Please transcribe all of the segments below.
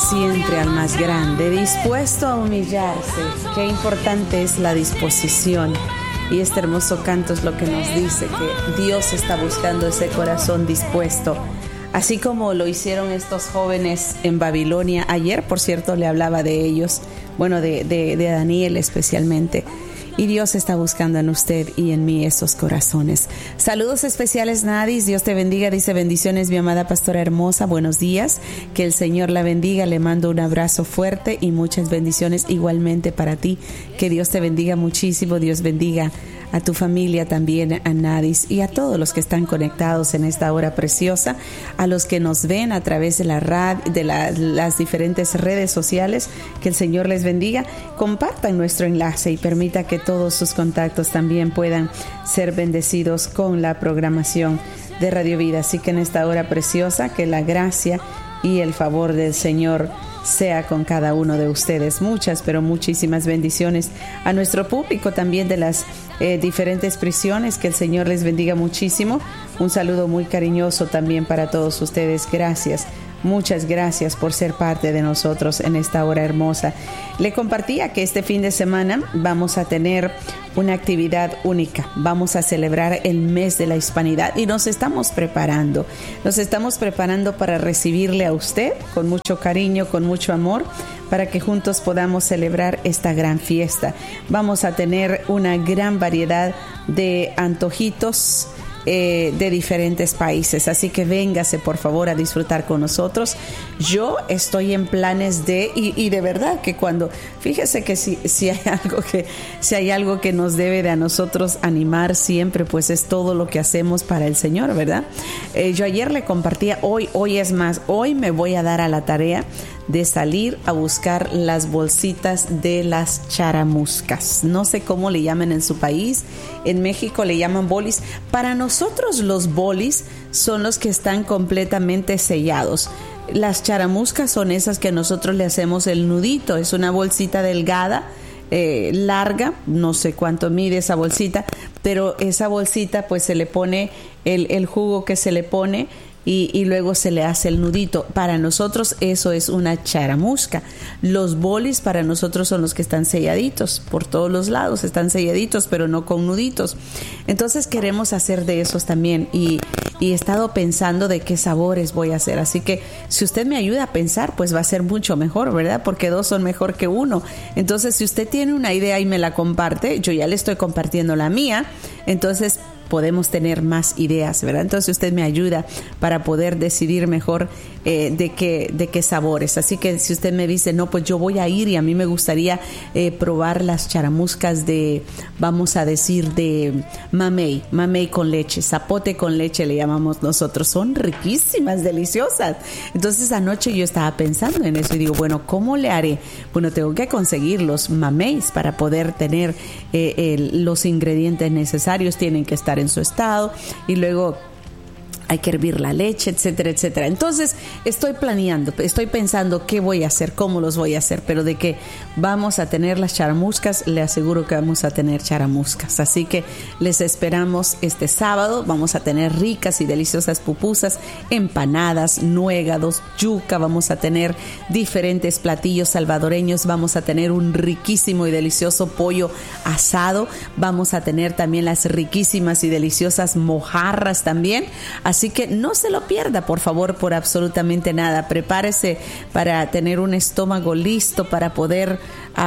siempre al más grande, dispuesto a humillarse. Qué importante es la disposición. Y este hermoso canto es lo que nos dice que Dios está buscando ese corazón dispuesto. Así como lo hicieron estos jóvenes en Babilonia. Ayer, por cierto, le hablaba de ellos, bueno, de Daniel especialmente. Y Dios está buscando en usted y en mí esos corazones. Saludos especiales, Nadis. Dios te bendiga. Dice: bendiciones, mi amada pastora hermosa. Buenos días. Que el Señor la bendiga. Le mando un abrazo fuerte y muchas bendiciones igualmente para ti. Que Dios te bendiga muchísimo. Dios bendiga a tu familia también, a Nadis, y a todos los que están conectados en esta hora preciosa, a los que nos ven a través de la radio, de las diferentes redes sociales. Que el Señor les bendiga. Compartan nuestro enlace y permita que todos sus contactos también puedan ser bendecidos con la programación de Radio Vida. Así que en esta hora preciosa, que la gracia y el favor del Señor sea con cada uno de ustedes. Muchas, pero muchísimas bendiciones a nuestro público también de las diferentes prisiones. Que el Señor les bendiga muchísimo. Un saludo muy cariñoso también para todos ustedes. Gracias. Muchas gracias por ser parte de nosotros en esta hora hermosa. Le compartía que este fin de semana vamos a tener una actividad única. Vamos a celebrar el mes de la hispanidad y nos estamos preparando. Nos estamos preparando para recibirle a usted con mucho cariño, con mucho amor, para que juntos podamos celebrar esta gran fiesta. Vamos a tener una gran variedad de antojitos de diferentes países, así que véngase por favor a disfrutar con nosotros. Yo estoy en planes y de verdad que cuando, fíjese que si hay algo que nos debe de a nosotros animar siempre, pues es todo lo que hacemos para el Señor, ¿verdad? Yo ayer le compartía, hoy me voy a dar a la tarea de salir a buscar las bolsitas de las charamuscas. No sé cómo le llaman en su país. En México le llaman bolis. Para nosotros los bolis son los que están completamente sellados. Las charamuscas son esas que nosotros le hacemos el nudito. Es una bolsita delgada, larga, no sé cuánto mide esa bolsita, pero esa bolsita pues se le pone el jugo que se le pone y luego se le hace el nudito. Para nosotros eso es una charamusca. Los bolis para nosotros son los que están selladitos, por todos los lados están selladitos, pero no con nuditos. Entonces queremos hacer de esos también y he estado pensando de qué sabores voy a hacer. Así que si usted me ayuda a pensar, pues va a ser mucho mejor, ¿verdad? Porque dos son mejor que uno. Entonces si usted tiene una idea y me la comparte, yo ya le estoy compartiendo la mía, entonces podemos tener más ideas, ¿verdad? Entonces usted me ayuda para poder decidir mejor de qué sabores. Así que si usted me dice, no, pues yo voy a ir y a mí me gustaría probar las charamuscas vamos a decir, de mamey con leche, zapote con leche le llamamos nosotros. Son riquísimas, deliciosas. Entonces anoche yo estaba pensando en eso y digo, bueno, ¿cómo le haré? Bueno, tengo que conseguir los mameis para poder tener los ingredientes necesarios. Tienen que estar en su estado y luego hay que hervir la leche, etcétera, etcétera. Entonces estoy pensando qué voy a hacer, cómo los voy a hacer, pero de que vamos a tener las charamuscas, le aseguro que vamos a tener charamuscas. Así que les esperamos este sábado. Vamos a tener ricas y deliciosas pupusas, empanadas, nuegados, yuca. Vamos a tener diferentes platillos salvadoreños. Vamos a tener un riquísimo y delicioso pollo asado. Vamos a tener también las riquísimas y deliciosas mojarras también. Así que no se lo pierda, por favor, por absolutamente nada. Prepárese para tener un estómago listo para poder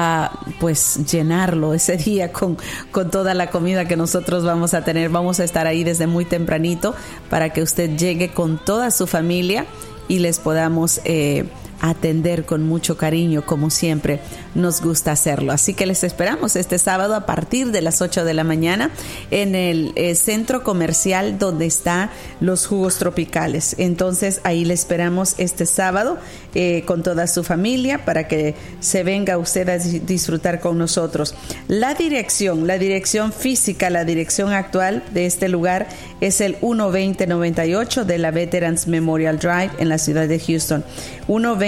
pues llenarlo ese día con toda la comida que nosotros vamos a tener. Vamos a estar ahí desde muy tempranito para que usted llegue con toda su familia y les podamos atender con mucho cariño, como siempre nos gusta hacerlo. Así que les esperamos este sábado a partir de las 8 de la mañana en el centro comercial donde están los jugos tropicales. Entonces ahí le esperamos este sábado con toda su familia para que se venga usted a disfrutar con nosotros. La dirección física, la dirección actual de este lugar es el 12098 de la Veterans Memorial Drive en la ciudad de Houston. 120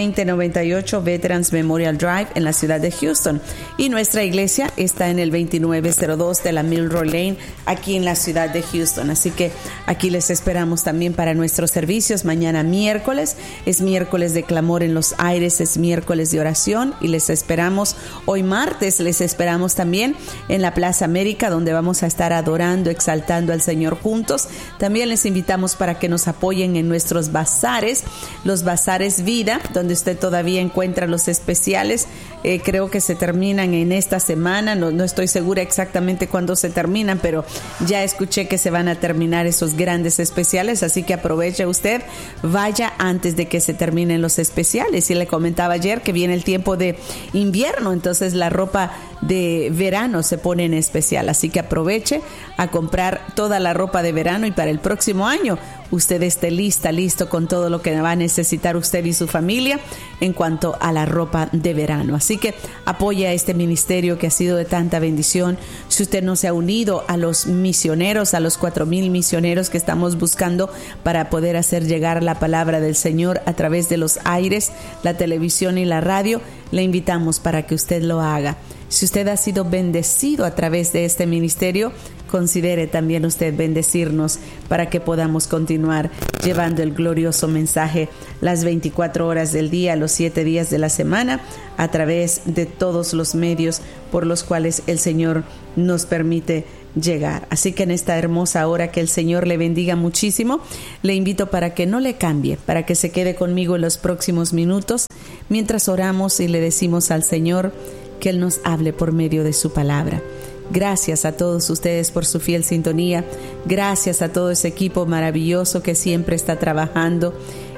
2098 Veterans Memorial Drive en la ciudad de Houston. Y nuestra iglesia está en el 2902 de la Milroy Lane, aquí en la ciudad de Houston. Así que aquí les esperamos también para nuestros servicios. Mañana miércoles, es miércoles de clamor en los aires, es miércoles de oración y les esperamos. Hoy martes les esperamos también en la Plaza América, donde vamos a estar adorando, exaltando al Señor juntos. También les invitamos para que nos apoyen en nuestros bazares, los bazares Vida, donde usted todavía encuentra los especiales. Creo que se terminan en esta semana, no estoy segura exactamente cuándo se terminan, pero ya escuché que se van a terminar esos grandes especiales, así que aproveche usted, vaya antes de que se terminen los especiales. Y le comentaba ayer que viene el tiempo de invierno, entonces la ropa de verano se pone en especial, así que aproveche a comprar toda la ropa de verano y para el próximo año usted esté listo con todo lo que va a necesitar usted y su familia en cuanto a la ropa de verano. Así que apoye a este ministerio que ha sido de tanta bendición. Si usted no se ha unido a los misioneros, a los 4,000 misioneros que estamos buscando para poder hacer llegar la palabra del Señor a través de los aires, la televisión y la radio, le invitamos para que usted lo haga. Si usted ha sido bendecido a través de este ministerio, considere también usted bendecirnos para que podamos continuar llevando el glorioso mensaje las 24 horas del día, los 7 días de la semana, a través de todos los medios por los cuales el Señor nos permite llegar. Así que en esta hermosa hora, que el Señor le bendiga muchísimo, le invito para que no le cambie, para que se quede conmigo en los próximos minutos mientras oramos y le decimos al Señor que Él nos hable por medio de su palabra. Gracias a todos ustedes por su fiel sintonía. Gracias a todo ese equipo maravilloso que siempre está trabajando.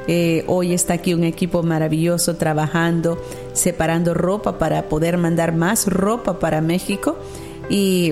Hoy está aquí un equipo maravilloso trabajando, separando ropa para poder mandar más ropa para México. Y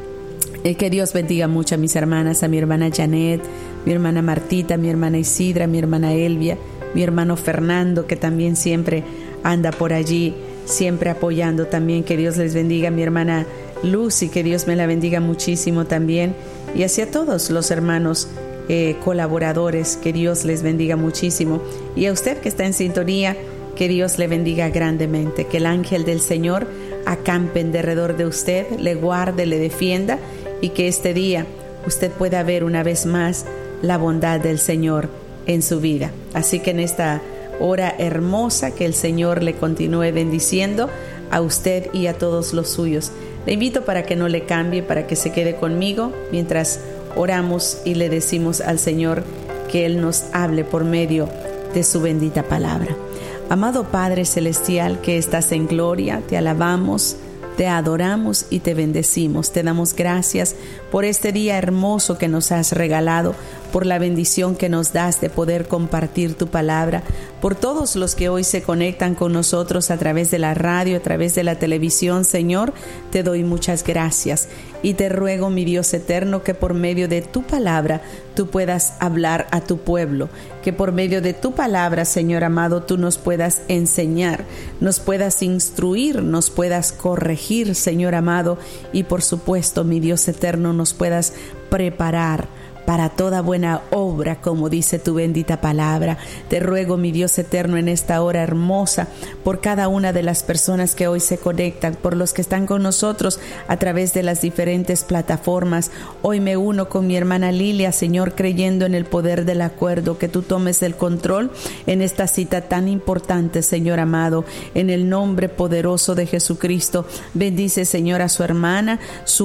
que Dios bendiga mucho a mis hermanas, a mi hermana Janet, mi hermana Martita, mi hermana Isidra, mi hermana Elvia, mi hermano Fernando, que también siempre anda por allí, siempre apoyando también. Que Dios les bendiga, mi hermana Lucy, que Dios me la bendiga muchísimo también, y hacia todos los hermanos colaboradores, que Dios les bendiga muchísimo, y a usted que está en sintonía, que Dios le bendiga grandemente, que el ángel del Señor acampe en derredor de usted, le guarde, le defienda, y que este día usted pueda ver una vez más la bondad del Señor en su vida. Así que en esta hora hermosa, que el Señor le continúe bendiciendo a usted y a todos los suyos. Le invito para que no le cambie, para que se quede conmigo mientras oramos y le decimos al Señor que Él nos hable por medio de su bendita palabra. Amado Padre Celestial, que estás en gloria, te alabamos, te adoramos y te bendecimos. Te damos gracias por este día hermoso que nos has regalado, por la bendición que nos das de poder compartir tu palabra, por todos los que hoy se conectan con nosotros a través de la radio, a través de la televisión. Señor, te doy muchas gracias y te ruego, mi Dios eterno, que por medio de tu palabra tú puedas hablar a tu pueblo, que por medio de tu palabra, Señor amado, tú nos puedas enseñar, nos puedas instruir, nos puedas corregir, Señor amado, y por supuesto, mi Dios eterno, nos puedas preparar para toda buena obra, como dice tu bendita palabra. Te ruego, mi Dios eterno, en esta hora hermosa, por cada una de las personas que hoy se conectan, por los que están con nosotros a través de las diferentes plataformas. Hoy me uno con mi hermana Lilia, Señor, creyendo en el poder del acuerdo, que tú tomes el control en esta cita tan importante, Señor amado, en el nombre poderoso de Jesucristo. Bendice, Señor, a su hermana,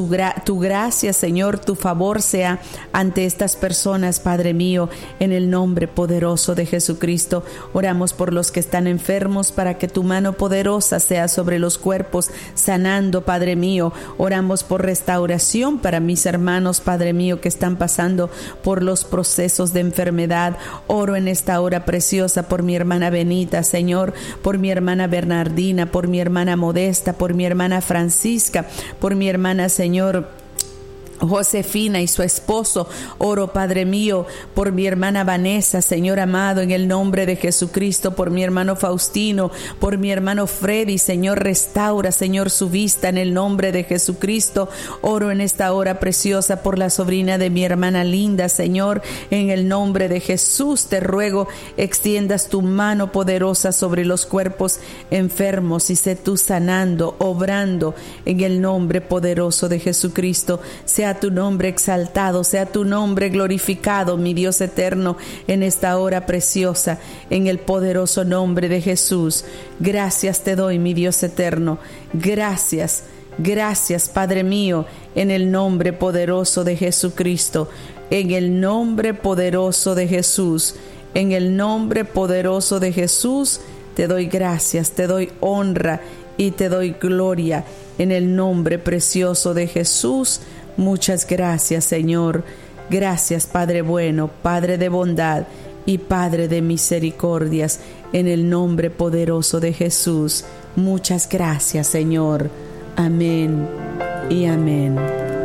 tu gracia, Señor, tu favor sea ante estas personas, Padre mío, en el nombre poderoso de Jesucristo. Oramos por los que están enfermos, para que tu mano poderosa sea sobre los cuerpos, sanando, Padre mío. Oramos por restauración para mis hermanos, Padre mío, que están pasando por los procesos de enfermedad. Oro en esta hora preciosa por mi hermana Benita, Señor, por mi hermana Bernardina, por mi hermana Modesta, por mi hermana Francisca, por mi hermana, Señor, Josefina y su esposo. Oro, Padre mío, por mi hermana Vanessa, Señor amado, en el nombre de Jesucristo, por mi hermano Faustino, por mi hermano Freddy. Señor, restaura, Señor, su vista en el nombre de Jesucristo. Oro en esta hora preciosa por la sobrina de mi hermana Linda, Señor, en el nombre de Jesús te ruego, extiendas tu mano poderosa sobre los cuerpos enfermos y sé tú sanando, obrando en el nombre poderoso de Jesucristo. Sea tu nombre exaltado, sea tu nombre glorificado, mi Dios eterno, en esta hora preciosa, en el poderoso nombre de Jesús. Gracias te doy, mi Dios eterno. Gracias, gracias, Padre mío, en el nombre poderoso de Jesucristo, en el nombre poderoso de Jesús, en el nombre poderoso de Jesús, te doy gracias, te doy honra y te doy gloria, en el nombre precioso de Jesús. Muchas gracias, Señor. Gracias, Padre bueno, Padre de bondad y Padre de misericordias, en el nombre poderoso de Jesús. Muchas gracias, Señor. Amén y amén.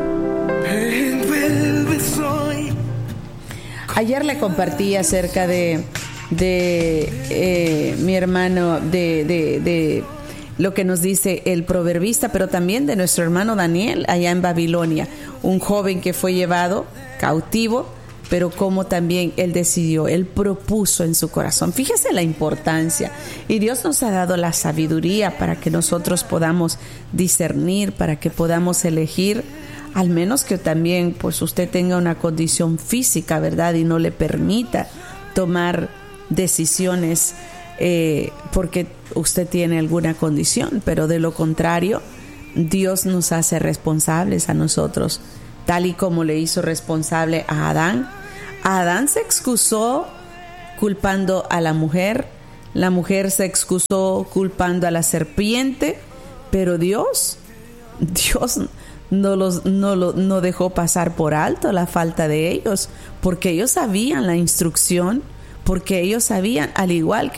Ayer le compartí acerca de mi hermano, de lo que nos dice el proverbista, pero también de nuestro hermano Daniel allá en Babilonia, un joven que fue llevado cautivo, pero como también él decidió, él propuso en su corazón. Fíjese la importancia, y Dios nos ha dado la sabiduría para que nosotros podamos discernir, para que podamos elegir, al menos que también pues usted tenga una condición física, ¿verdad? Y no le permita tomar decisiones porque usted tiene alguna condición, pero de lo contrario, Dios nos hace responsables a nosotros, tal y como le hizo responsable a Adán. Adán se excusó culpando a la mujer se excusó culpando a la serpiente, pero Dios no dejó pasar por alto la falta de ellos, porque ellos sabían la instrucción, porque ellos sabían, al igual